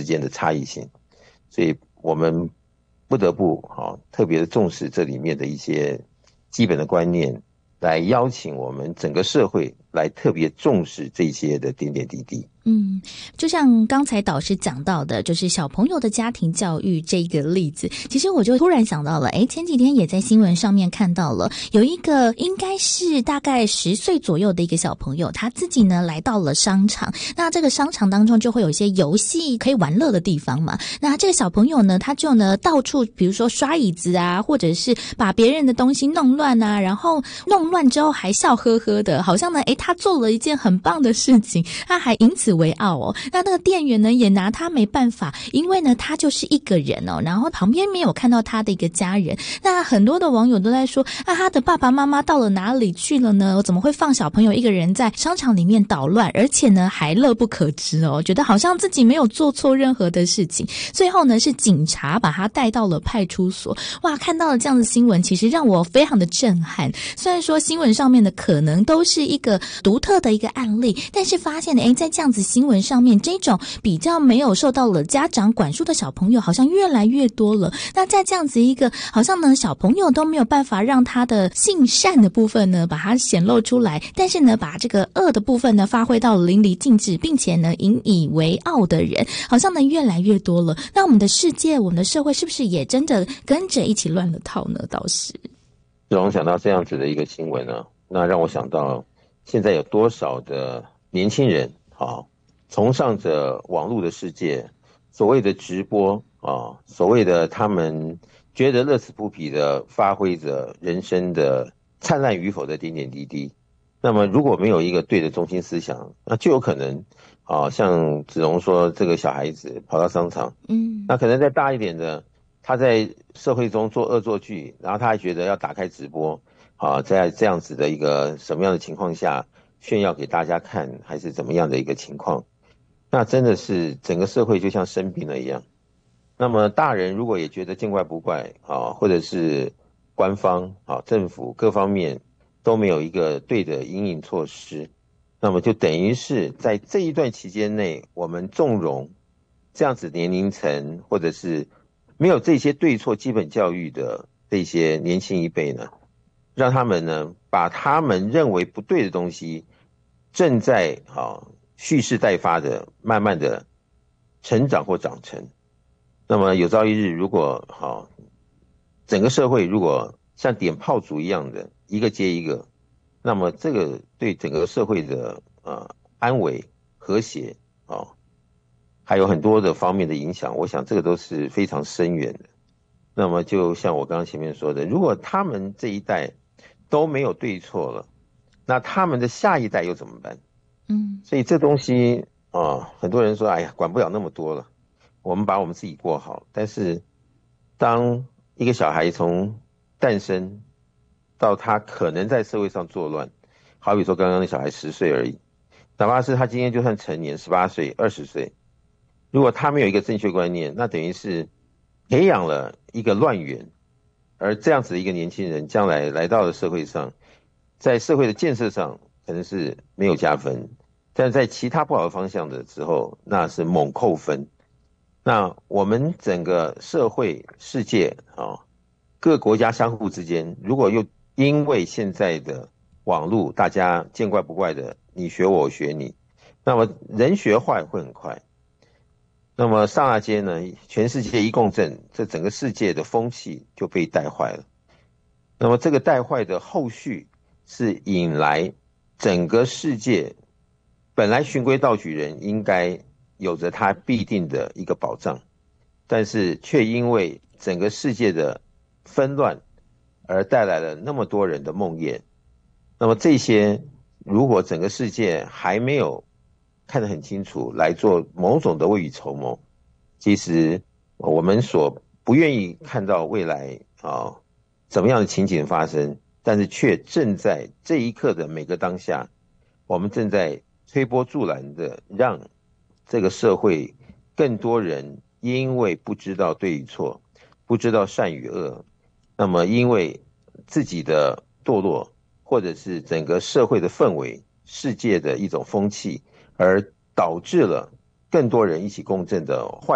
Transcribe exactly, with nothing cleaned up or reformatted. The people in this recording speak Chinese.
间的差异性，所以我们不得不、哦、特别的重视这里面的一些基本的观念，来邀请我们整个社会来特别重视这些的点点滴滴。 嗯，就像刚才导师讲到的，就是小朋友的家庭教育这个例子，其实我就突然想到了，诶，前几天也在新闻上面看到了，有一个应该是大概十岁左右的一个小朋友，他自己呢来到了商场，那这个商场当中就会有一些游戏可以玩乐的地方嘛，那这个小朋友呢，他就呢到处比如说刷椅子啊，或者是把别人的东西弄乱啊，然后弄乱之后还笑呵呵的，好像呢，诶，他做了一件很棒的事情，他还因此为傲哦。那那个店员呢也拿他没办法，因为呢他就是一个人哦，然后旁边没有看到他的一个家人。那很多的网友都在说，啊，他的爸爸妈妈到了哪里去了呢？怎么会放小朋友一个人在商场里面捣乱，而且呢还乐不可支哦，觉得好像自己没有做错任何的事情。最后呢是警察把他带到了派出所。哇，看到了这样的新闻，其实让我非常的震撼。虽然说新闻上面的可能都是一个独特的一个案例，但是发现诶，在这样子新闻上面，这种比较没有受到了家长管束的小朋友好像越来越多了。那在这样子一个好像呢小朋友都没有办法让他的性善的部分呢把它显露出来，但是呢把这个恶的部分呢发挥到淋漓尽致，并且呢引以为傲的人好像呢越来越多了。那我们的世界，我们的社会是不是也真的跟着一起乱了套呢？倒是志荣想到这样子的一个新闻呢，那让我想到现在有多少的年轻人啊，崇尚着网络的世界，所谓的直播啊，所谓的他们觉得乐此不疲的发挥着人生的灿烂与否的点点滴滴。那么如果没有一个对的中心思想，那就有可能啊，像子龙说这个小孩子跑到商场， 嗯， 那可能再大一点的，他在社会中做恶作剧，然后他还觉得要打开直播啊，在这样子的一个什么样的情况下炫耀给大家看，还是怎么样的一个情况，那真的是整个社会就像生病了一样。那么大人如果也觉得见怪不怪啊，或者是官方啊、政府各方面都没有一个对的因应措施，那么就等于是在这一段期间内，我们纵容这样子年龄层或者是没有这些对错基本教育的这些年轻一辈呢，让他们呢把他们认为不对的东西正在啊蓄势待发的慢慢的成长或长成。那么有朝一日如果好整个社会如果像点炮竹一样的一个接一个，那么这个对整个社会的呃安危和谐啊，还有很多的方面的影响，我想这个都是非常深远的。那么就像我刚刚前面说的，如果他们这一代都没有对错了，那他们的下一代又怎么办？ 嗯， 所以这东西啊，很多人说哎呀管不了那么多了，我们把我们自己过好。但是当一个小孩从诞生到他可能在社会上作乱，好比说刚刚那小孩十岁而已，哪怕是他今天就算成年十八岁二十岁，如果他没有一个正确观念，那等于是培养了一个乱源。而这样子的一个年轻人将来来到了社会上，在社会的建设上可能是没有加分，但是在其他不好的方向的时候，那是猛扣分。那我们整个社会世界啊，各国家相互之间，如果又因为现在的网络大家见怪不怪的你学我我学你，那么人学坏会很快。那么刹那间呢，全世界一共振，这整个世界的风气就被带坏了。那么这个带坏的后续是引来整个世界本来循规蹈矩人应该有着他必定的一个保障，但是却因为整个世界的纷乱而带来了那么多人的梦魇。那么这些如果整个世界还没有看得很清楚来做某种的未雨绸缪，其实我们所不愿意看到未来啊怎么样的情景发生，但是却正在这一刻的每个当下，我们正在推波助澜的让这个社会更多人因为不知道对与错，不知道善与恶，那么因为自己的堕落，或者是整个社会的氛围世界的一种风气，而导致了更多人一起共振的坏